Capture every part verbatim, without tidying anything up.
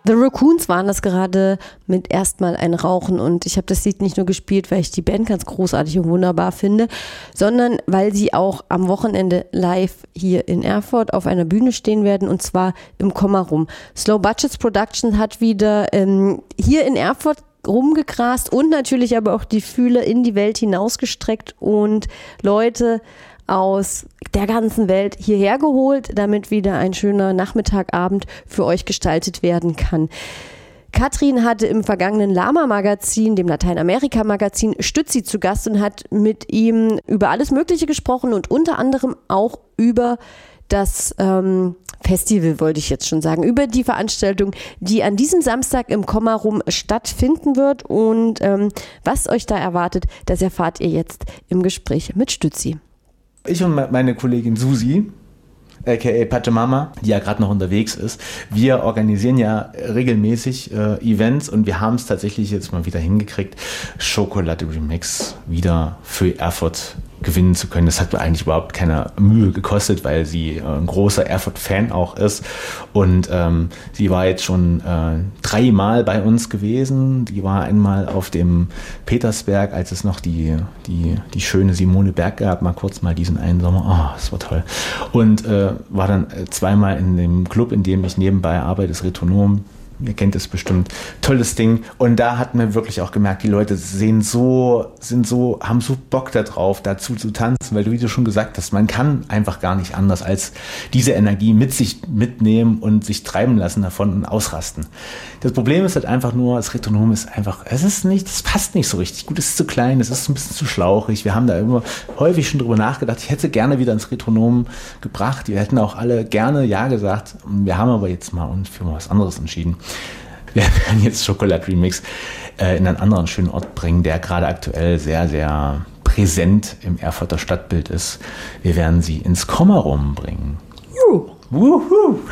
The Raccoons waren das gerade mit Erstmal ein Rauchen und ich habe das Lied nicht nur gespielt, weil ich die Band ganz großartig und wunderbar finde, sondern weil sie auch am Wochenende live hier in Erfurt auf einer Bühne stehen werden und zwar im Kommarum. Slow Budgets Production hat wieder ähm, hier in Erfurt rumgegrast und natürlich aber auch die Fühler in die Welt hinausgestreckt und Leute aus der ganzen Welt hierher geholt, damit wieder ein schöner Nachmittagabend für euch gestaltet werden kann. Katrin hatte im vergangenen Lama-Magazin, dem Lateinamerika-Magazin, Stützi zu Gast und hat mit ihm über alles Mögliche gesprochen und unter anderem auch über das ähm, Festival, wollte ich jetzt schon sagen, über die Veranstaltung, die an diesem Samstag im Kommarum stattfinden wird und ähm, was euch da erwartet, das erfahrt ihr jetzt im Gespräch mit Stützi. Ich und meine Kollegin Susi, aka Pachamama, die ja gerade noch unterwegs ist, wir organisieren ja regelmäßig äh, Events und wir haben es tatsächlich jetzt mal wieder hingekriegt, Schokolade Remix wieder für Erfurt gewinnen zu können. Das hat mir eigentlich überhaupt keine Mühe gekostet, weil sie äh, ein großer Erfurt-Fan auch ist und ähm, sie war jetzt schon äh, dreimal bei uns gewesen. Die war einmal auf dem Petersberg, als es noch die, die, die schöne Simone Berg gab, mal kurz mal diesen einen Sommer. Oh, das war toll. Und äh, war dann zweimal in dem Club, in dem ich nebenbei arbeite, das Retronom. Ihr kennt es bestimmt. Tolles Ding. Und da hat man wirklich auch gemerkt, die Leute sehen so, sind so, haben so Bock da drauf, dazu zu tanzen, weil du, wie du schon gesagt hast, man kann einfach gar nicht anders als diese Energie mit sich mitnehmen und sich treiben lassen davon und ausrasten. Das Problem ist halt einfach nur, das Retronom ist einfach, es ist nicht, es passt nicht so richtig gut, es ist zu klein, es ist ein bisschen zu schlauchig. Wir haben da immer häufig schon drüber nachgedacht. Ich hätte gerne wieder ins Retronom gebracht. Wir hätten auch alle gerne Ja gesagt. Wir haben aber jetzt mal uns für was anderes entschieden. Wir werden jetzt Schokolade Remix äh, in einen anderen schönen Ort bringen, der gerade aktuell sehr, sehr präsent im Erfurter Stadtbild ist. Wir werden sie ins Kommarum bringen. Juhu. Wuhu.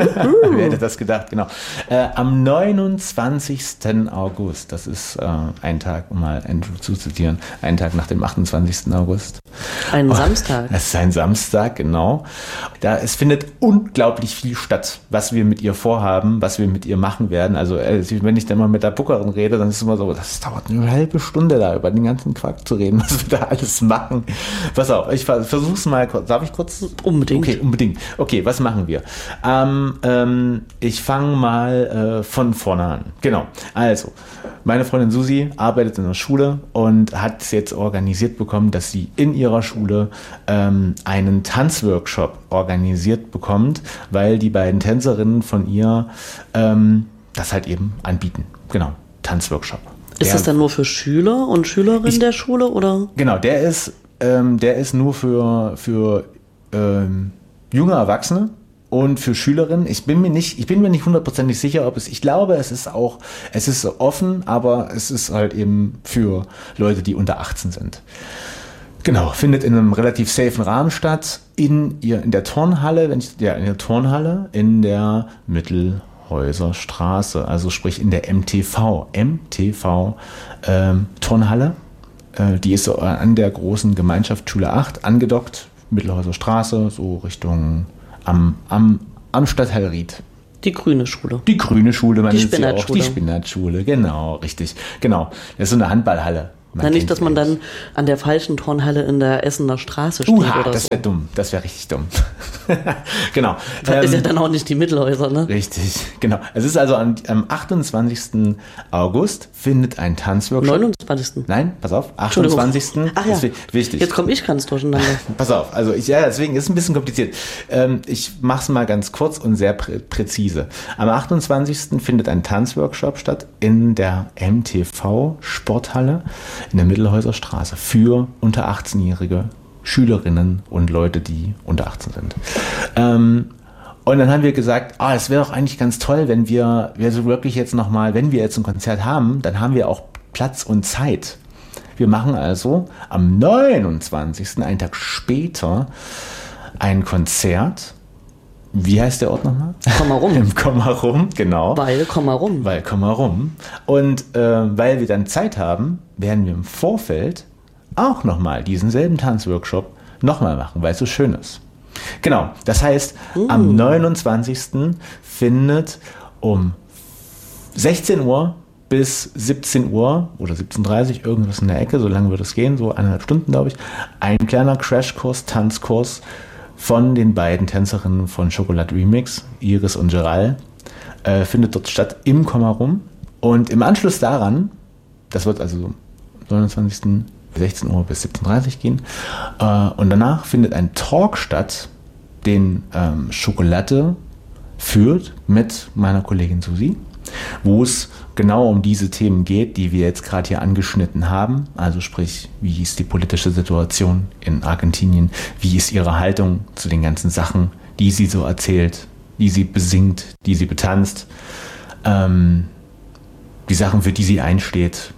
Wer hätte das gedacht, genau. Äh, am neunundzwanzigsten August, das ist äh, ein Tag, um mal Andrew zu zitieren, ein Tag nach dem achtundzwanzigsten August. Ein oh, Samstag. Es ist ein Samstag, genau. Da, es findet unglaublich viel statt, was wir mit ihr vorhaben, was wir mit ihr machen werden. Also äh, wenn ich dann mal mit der Bookerin rede, dann ist es immer so, das dauert eine halbe Stunde da, über den ganzen Quark zu reden, was wir da alles machen. Pass auf, ich versuch's mal kurz. Darf ich kurz? Unbedingt. Okay, unbedingt. Okay, was machen wir? Ähm, ähm, ich fange mal äh, von vorne an. Genau. Also, meine Freundin Susi arbeitet in der Schule und hat es jetzt organisiert bekommen, dass sie in ihrer Schule ähm, einen Tanzworkshop organisiert bekommt, weil die beiden Tänzerinnen von ihr ähm, das halt eben anbieten. Genau, Tanzworkshop. Ist der, das dann nur für Schüler und Schülerinnen ich, der Schule, oder? Genau, der ist, ähm, der ist nur für, für ähm, junge Erwachsene. Und für Schülerinnen, ich bin mir nicht, ich bin mir nicht hundertprozentig sicher, ob es, ich glaube, es ist auch, es ist offen, aber es ist halt eben für Leute, die unter achtzehn sind. Genau, findet in einem relativ safen Rahmen statt, in ihr, in der Turnhalle, wenn ich, ja, in der Turnhalle, in der Mittelhäuser Straße, also sprich in der M T V, M T V, ähm, Turnhalle, äh, die ist so an der großen Gemeinschaftsschule acht angedockt, Mittelhäuser Straße, so Richtung Am, am, am Stadtteil Ried. Die grüne Schule. Die grüne Schule, man die nennt sie auch. Die Spinatschule. Spinatschule, genau, richtig. Genau, das ist so eine Handballhalle. Man Na, nicht, dass man dann an der falschen Turnhalle in der Essener Straße steht Uha, oder das so. wäre dumm, das wäre richtig dumm. Genau. Das ähm, ist ja dann auch nicht die Mittelhäuser, ne? Richtig, genau. Es ist also am, am achtundzwanzigsten August findet ein Tanzworkshop. neunundzwanzigsten Nein, pass auf, achtundzwanzigsten Ach ja, ist wichtig. Jetzt komme ich ganz durcheinander. Pass auf, also ich, ja, deswegen ist es ein bisschen kompliziert. Ähm, ich mache es mal ganz kurz und sehr prä- präzise. Am achtundzwanzigsten findet ein Tanzworkshop statt in der M T V Sporthalle in der Mittelhäuser Straße für unter achtzehnjährige Schülerinnen und Leute, die unter achtzehn sind. Ähm, und dann haben wir gesagt, ah, es wäre doch eigentlich ganz toll, wenn wir, wir so wirklich jetzt nochmal, wenn wir jetzt ein Konzert haben, dann haben wir auch Platz und Zeit. Wir machen also am neunundzwanzigsten, einen Tag später, ein Konzert. Wie heißt der Ort nochmal? Kommarum. Im Kommarum, genau. Weil Kommarum. Weil Kommarum. Und äh, weil wir dann Zeit haben, werden wir im Vorfeld auch nochmal diesen selben Tanzworkshop nochmal machen, weil es so schön ist. Genau, das heißt, uh. am neunundzwanzigsten findet um sechzehn Uhr bis siebzehn Uhr oder siebzehn Uhr dreißig, irgendwas in der Ecke, so lange wird es gehen, so eineinhalb Stunden, glaube ich. Ein kleiner Crashkurs, Tanzkurs von den beiden Tänzerinnen von Chocolate Remix, Iris und Gerald, äh, findet dort statt im Komma-Rum. Und im Anschluss daran, das wird also neunundzwanzigsten sechzehn Uhr bis siebzehn Uhr dreißig gehen, äh, und danach findet ein Talk statt, den ähm, Chocolate führt mit meiner Kollegin Susi, wo es genau um diese Themen geht, die wir jetzt gerade hier angeschnitten haben. Also sprich, wie ist die politische Situation in Argentinien, wie ist ihre Haltung zu den ganzen Sachen, die sie so erzählt, die sie besingt, die sie betanzt, ähm, die Sachen, für die sie einsteht.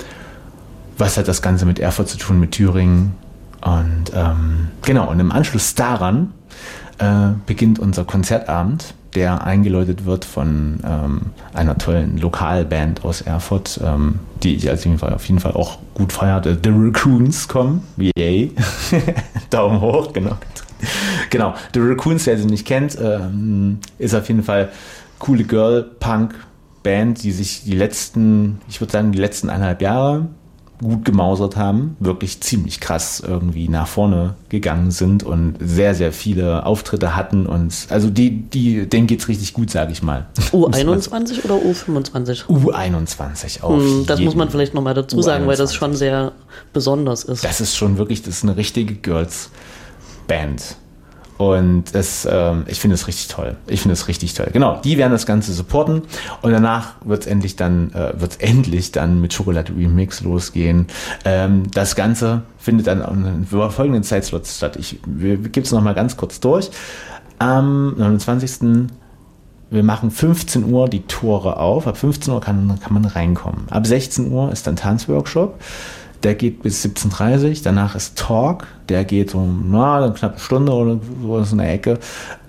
Was hat das Ganze mit Erfurt zu tun, mit Thüringen? Und ähm, genau, und im Anschluss daran äh, beginnt unser Konzertabend, der eingeläutet wird von ähm, einer tollen Lokalband aus Erfurt, ähm, die ich auf jeden Fall, auf jeden Fall auch gut feierte. The Raccoons kommen. Yay. Daumen hoch, genau. Genau, The Raccoons, wer sie nicht kennt, ähm, ist auf jeden Fall coole Girl-Punk-Band, die sich die letzten, ich würde sagen, die letzten eineinhalb Jahre gut gemausert haben, wirklich ziemlich krass irgendwie nach vorne gegangen sind und sehr, sehr viele Auftritte hatten und also die, die, denen geht's richtig gut, sage ich mal. U einundzwanzig oder U fünfundzwanzig? U einundzwanzig auf hm, Das jeden. muss man vielleicht nochmal dazu U sagen, einundzwanzig. weil das schon sehr besonders ist. Das ist schon wirklich, das ist eine richtige Girls-Band. Und das, ähm, ich finde es richtig toll. Ich finde es richtig toll. Genau, die werden das Ganze supporten und danach wird es endlich dann, äh, wird's endlich dann mit Chocolate Remix losgehen. Ähm, das Ganze findet dann in folgenden Zeitslots statt. Ich gebe es nochmal ganz kurz durch. Am neunundzwanzigsten Wir machen fünfzehn Uhr die Tore auf. Ab fünfzehn Uhr kann, kann man reinkommen. Ab sechzehn Uhr ist dann Tanzworkshop. Der geht bis siebzehn Uhr dreißig, danach ist Talk, der geht um na, eine knappe Stunde oder so in der Ecke.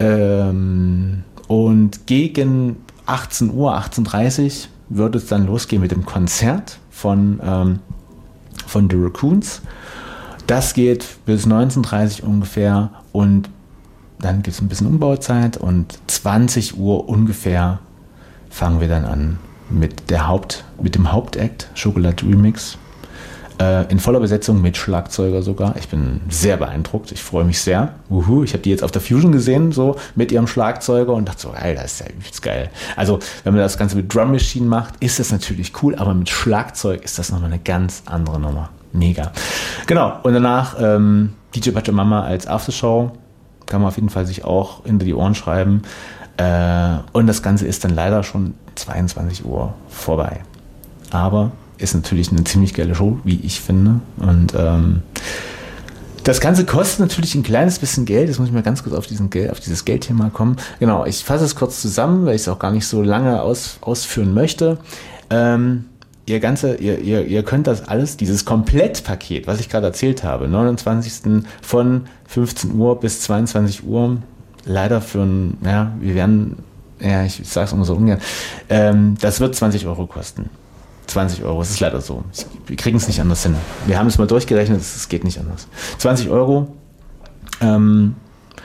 Ähm, und gegen achtzehn Uhr, achtzehn Uhr dreißig wird es dann losgehen mit dem Konzert von, ähm, von The Raccoons. Das geht bis neunzehn Uhr dreißig ungefähr und dann gibt es ein bisschen Umbauzeit und zwanzig Uhr ungefähr fangen wir dann an mit, der Haupt, mit dem Hauptakt, Chocolate Remix. In voller Besetzung mit Schlagzeuger sogar. Ich bin sehr beeindruckt. Ich freue mich sehr. Uhu, ich habe die jetzt auf der Fusion gesehen, so mit ihrem Schlagzeuger und dachte so, ey, das ist ja übelst geil. Also, wenn man das Ganze mit Drum Machine macht, ist das natürlich cool, aber mit Schlagzeug ist das nochmal eine ganz andere Nummer. Mega. Genau. Und danach ähm, D J Pachamama als Aftershow. Kann man auf jeden Fall sich auch hinter die Ohren schreiben. Äh, und das Ganze ist dann leider schon zweiundzwanzig Uhr vorbei. Aber ist natürlich eine ziemlich geile Show, wie ich finde. Und ähm, das Ganze kostet natürlich ein kleines bisschen Geld. Jetzt muss ich mal ganz kurz auf, diesen Geld, auf dieses Geldthema kommen. Genau, ich fasse es kurz zusammen, weil ich es auch gar nicht so lange aus, ausführen möchte. Ähm, ihr, ganze, ihr, ihr, ihr könnt das alles, dieses Komplettpaket, was ich gerade erzählt habe, neunundzwanzigsten von fünfzehn Uhr bis zweiundzwanzig Uhr, leider für ein, ja, wir werden, ja, ich sage es immer so ungern, ähm, das wird zwanzig Euro kosten. zwanzig Euro, es ist leider so. Wir kriegen es nicht anders hin. Wir haben es mal durchgerechnet, es geht nicht anders. zwanzig Euro. Ähm,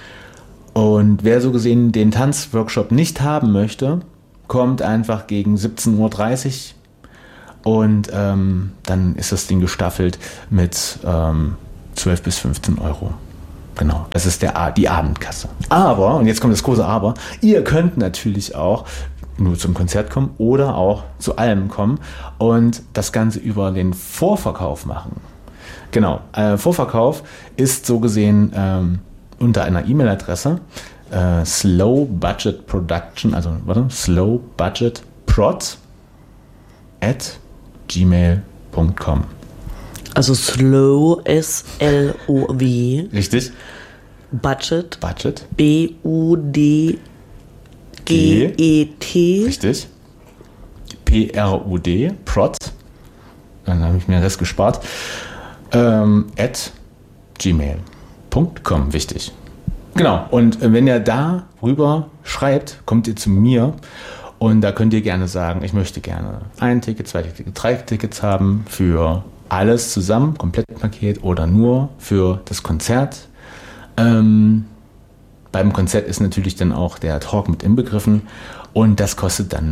und wer so gesehen den Tanzworkshop nicht haben möchte, kommt einfach gegen siebzehn Uhr dreißig und ähm, dann ist das Ding gestaffelt mit ähm, zwölf bis fünfzehn Euro. Genau, das ist der, die Abendkasse. Aber, und jetzt kommt das große Aber, ihr könnt natürlich auch nur zum Konzert kommen oder auch zu allem kommen und das Ganze über den Vorverkauf machen. Genau, äh, Vorverkauf ist so gesehen ähm, unter einer E-Mail-Adresse äh, Slow Budget Production, also warte, Slow Budget Prod at gmail punkt com. Also Slow, S L O W. Richtig. Budget. Budget. B U D G E T. Richtig. P R U D, Prod. Dann habe ich mir das gespart. Ähm, at gmail punkt com, wichtig. Genau, und wenn ihr da rüber schreibt, kommt ihr zu mir und da könnt ihr gerne sagen, ich möchte gerne ein Ticket, zwei Ticket, drei Tickets haben für alles zusammen, Komplettpaket oder nur für das Konzert. Ähm, beim Konzert ist natürlich dann auch der Talk mit inbegriffen und das kostet dann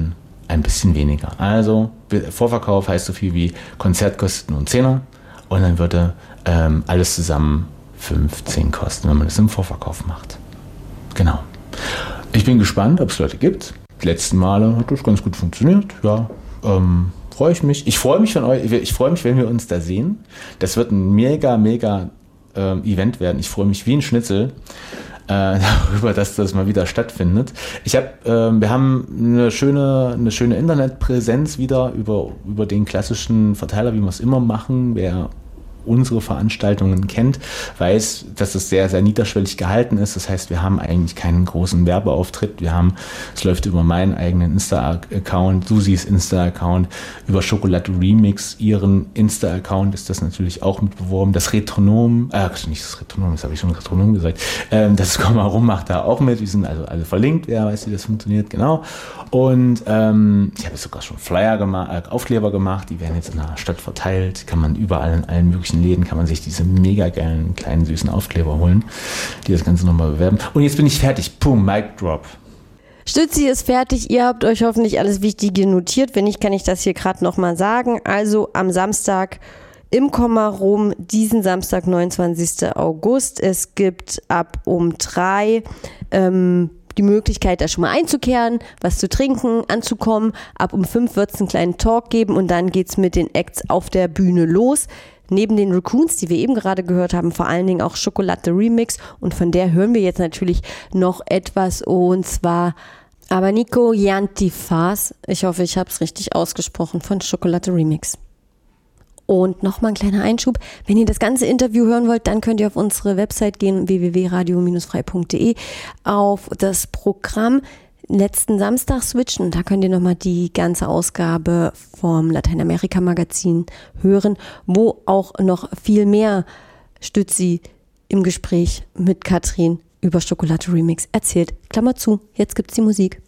ein bisschen weniger. Also Vorverkauf heißt so viel wie Konzert kostet nur einen Zehner und dann würde ähm, alles zusammen fünfzehn kosten, wenn man das im Vorverkauf macht. Genau. Ich bin gespannt, ob es Leute gibt. Die letzten Male hat das ganz gut funktioniert. Ja, ähm, freue ich mich. Ich freue mich von euch. Ich freue mich, wenn wir uns da sehen. Das wird ein mega, mega ähm, Event werden. Ich freue mich wie ein Schnitzel äh, darüber, dass das mal wieder stattfindet. Ich habe, äh, wir haben eine schöne, eine schöne Internetpräsenz wieder über über den klassischen Verteiler, wie wir es immer machen. Wer unsere Veranstaltungen kennt, weiß, dass es sehr, sehr niederschwellig gehalten ist. Das heißt, wir haben eigentlich keinen großen Werbeauftritt. Wir haben, es läuft über meinen eigenen Insta-Account, Susis Insta-Account, über Schokolade Remix, ihren Insta-Account ist das natürlich auch mit beworben. Das Retronom, äh, nicht das Retronom, das habe ich schon Retronom gesagt, ähm, das Komm mal rum macht da auch mit. Wir sind also alle verlinkt, wer weiß, wie das funktioniert, genau. Und ähm, ich habe sogar schon Flyer gemacht, äh, Aufkleber gemacht, die werden jetzt in der Stadt verteilt, kann man überall in allen möglichen Läden kann man sich diese mega geilen, kleinen, süßen Aufkleber holen, die das Ganze nochmal bewerben. Und jetzt bin ich fertig. Boom, Mic Drop. Stützi ist fertig. Ihr habt euch hoffentlich alles Wichtige notiert. Wenn nicht, kann ich das hier gerade nochmal sagen. Also am Samstag im Komma rum, diesen Samstag, neunundzwanzigsten August. Es gibt ab um drei ähm, die Möglichkeit, da schon mal einzukehren, was zu trinken, anzukommen. Ab um fünf wird es einen kleinen Talk geben und dann geht es mit den Acts auf der Bühne los. Neben den Raccoons, die wir eben gerade gehört haben, vor allen Dingen auch Schokolade Remix. Und von der hören wir jetzt natürlich noch etwas, und zwar Abanico Yantifas. Ich hoffe, ich habe es richtig ausgesprochen, von Schokolade Remix. Und nochmal ein kleiner Einschub. Wenn ihr das ganze Interview hören wollt, dann könnt ihr auf unsere Website gehen, w w w punkt radio Bindestrich frei punkt d e, auf das Programm letzten Samstag switchen. Da könnt ihr nochmal die ganze Ausgabe vom Lateinamerika-Magazin hören, wo auch noch viel mehr Stützi im Gespräch mit Katrin über Schokolade Remix erzählt. Klammer zu, jetzt gibt's die Musik.